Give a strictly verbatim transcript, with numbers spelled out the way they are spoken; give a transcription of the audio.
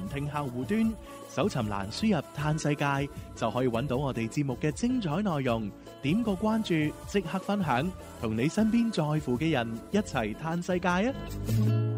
聽客戶端，搜尋欄輸入嘆世界就可以揾到我哋節目嘅精彩內容。點個關注，即刻分享，同你身邊在乎嘅人一齊嘆世界啊！